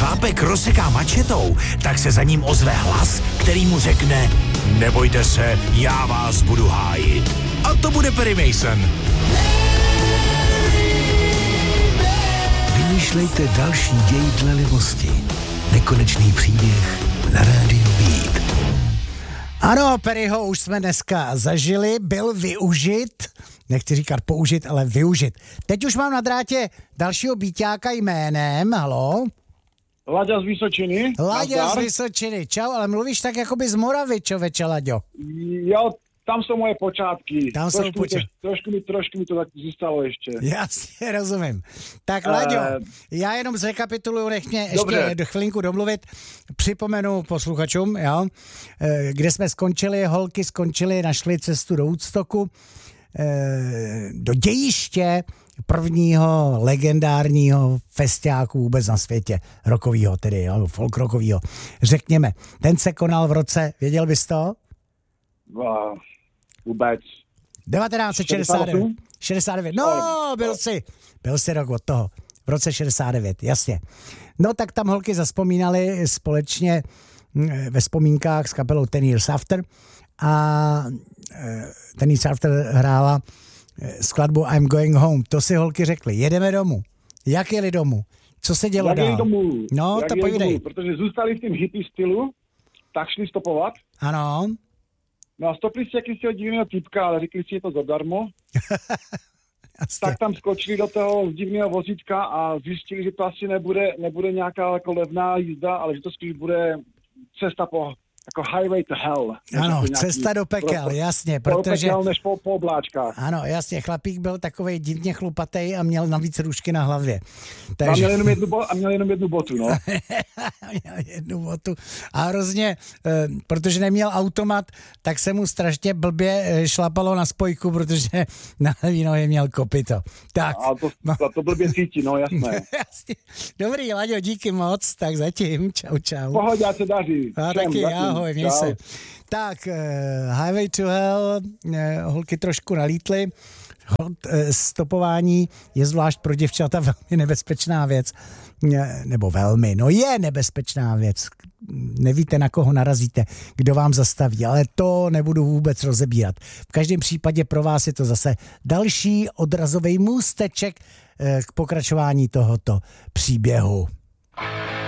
chlápek rozseká mačetou, tak se za ním ozve hlas, který mu řekne: nebojte se, já vás budu hájit. A to bude Perry Mason. Vymýšlejte další děj dle libosti. Nekonečný příběh na rádiu Beat. Ano, Perryho už jsme dneska zažili, byl využit, nechci říkat použit, ale využit. Teď už mám na drátě dalšího býťáka jménem, halo? Láďa z Vysočiny. Láďa z Vysočiny, čau, ale mluvíš tak jakoby z Moravy, čověče, Láďo. Jo, tam jsou moje počátky. Tam jsou počátky. Trošku mi to tak zůstalo ještě. Jasně, rozumím. Tak Láďo, já jenom zrekapituluju, nech mě ještě chvilinku domluvit. Připomenu posluchačům, jo, kde jsme skončili, holky skončily, našli cestu do Woodstocku, do dějiště prvního legendárního festiáku vůbec na světě, rockovýho tedy, jo, folk rockovýho. Řekněme, ten se konal v roce, věděl bys to? Vůbec. 1969. 69. No, byl jsi rok od toho. V roce 69, jasně. No, tak tam holky zazpomínaly společně ve vzpomínkách s kapelou Ten Years After a Ten Years After hrála skladbu I'm Going Home. To si holky řekly, jedeme domů. Jak jeli domů? Co se dělo dál? No, to povídej. Protože zůstali v tom hippie stylu, tak šli stopovat. Ano. No a stopili si jakýsiho divného typka, ale řekli si, je to zadarmo. Tak tam skočili do toho divného vozítka a zjistili, že to asi nebude nějaká jako levná jízda, ale že to spíš bude cesta jako highway to hell. Ano, cesta do pekel, jasně, protože... Pekel než po obláčkách. Ano, jasně, chlapík byl takovej divně chlupatej a měl navíc růžky na hlavě. Takže... A měl jenom jednu botu, no. Měl jednu botu a hrozně, protože neměl automat, tak se mu strašně blbě šlapalo na spojku, protože na levý nohy měl kopyto. Tak. A to blbě cítí, no, jasné. Dobrý, Laďo, díky moc, tak zatím, čau. Pohodě, ať se daří. A taky, ahoj, měj se. Tak, Highway to Hell, holky trošku nalítly. Stopování je zvlášť pro děvčata velmi nebezpečná věc. Nebo velmi, no je nebezpečná věc. Nevíte, na koho narazíte, kdo vám zastaví, ale to nebudu vůbec rozebírat. V každém případě pro vás je to zase další odrazový můsteček k pokračování tohoto příběhu.